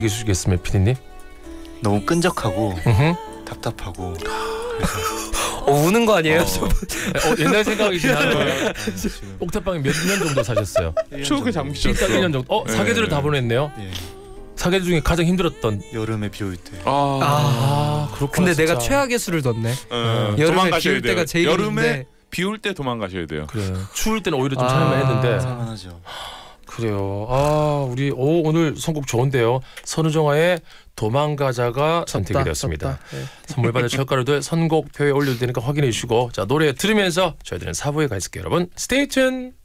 해주시겠습니까, 피디님? 너무 끈적하고 으흠. 답답하고 우는 거 아니에요? 옛날 생각이긴 한데 지금 옥탑방에 몇 년 정도 사셨어요? 추억에 딱 잠기셨어. 1년 정도. 사계절을 다 보냈네요. 예, 사계절 중에 가장 힘들었던. 여름에 비 올 때. 그렇구나. 근데 내가 진짜. 최악의 수를 뒀네. 여름에 도망가셔야 비올 돼요. 때가 제일 여름에 힘든데. 비 올 때 도망가셔야 돼요. 그래. 추울 때는 오히려 좀 참을만 했는데. 살만하죠. 그래요. 우리 오늘 선곡 좋은데요. 선우정아의 도망가자가 선택이 되었습니다. 네. 선물 받을 첫가루들 선곡표에 올려도 되니까 확인해 주시고, 자, 노래 들으면서 저희들은 4부에 가 있을게요. 여러분 스테이 튠.